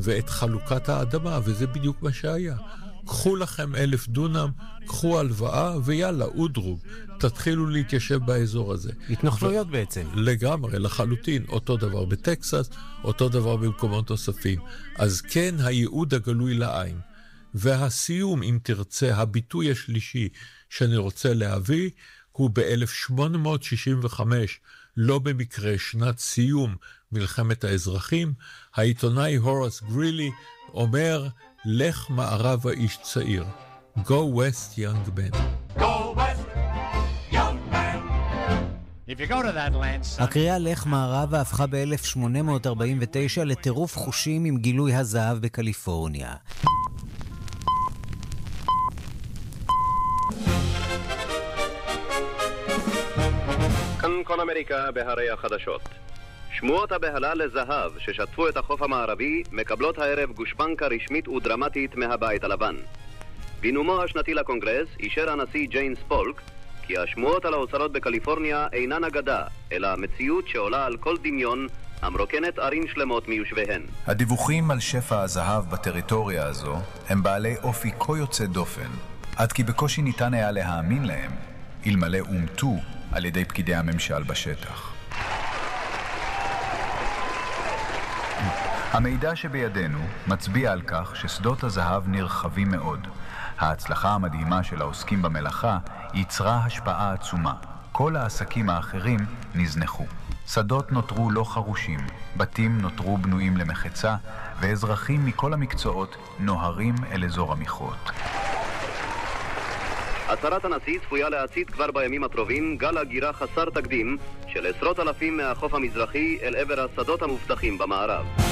ואת חלוקת האדמה, וזה בדיוק מה שהיה. קחו לכם 1,000 דונם, קחו הלוואה, ויאללה, אודרוג, תתחילו להתיישב באזור הזה. התנחלויות בעצם. לגמרי, לחלוטין. אותו דבר בטקסס, אותו דבר במקומות נוספים. אז כן, הייעוד הגלוי לעין. והסיום, אם תרצה, הביטוי השלישי שאני רוצה להביא, הוא ב-1865, לא במקרה שנת סיום מלחמת האזרחים. העיתונאי הורס גרילי אומר, לך מערבה איש צעיר. Go west, young man. Go west, young man. If you go to that land, son. הקריאה לך מערבה הפכה ב-1849 לטירוף חושים עם גילוי הזהב בקליפורניה. כאן כל אמריקה בהרי החדשות. שמועות הבהלה לזהב ששטפו את החוף המערבי מקבלות הערב גושפנקה רשמית ודרמטית מהבית הלבן. בנאומו השנתי לקונגרס אישר הנשיא ג'יימס פולק כי השמועות על האוצרות בקליפורניה אינן אגדה, אלא מציאות שעולה על כל דמיון המרוקנת ערים שלמות מיושביהן. הדיווחים על שפע הזהב בטריטוריה הזו הם בעלי אופי כה יוצא דופן, עד כי בקושי ניתן היה להאמין להם, אלמלא אומתו על ידי פקידי הממשל בשטח. המידע שבידינו מצביע על כך ששדות הזהב נרחבים מאוד. ההצלחה המדהימה של העוסקים במלאכה יצרה השפעה עצומה. כל העסקים האחרים נזנחו. שדות נותרו לא חרושים, בתים נותרו בנויים למחצה, ואזרחים מכל המקצועות נוהרים אל אזור המכרות. הצהרת הנשיא צפויה להצית כבר בימים הקרובים גל הגירה חסר תקדים של עשרות אלפים מהחוף המזרחי אל עבר השדות המובטחים במערב.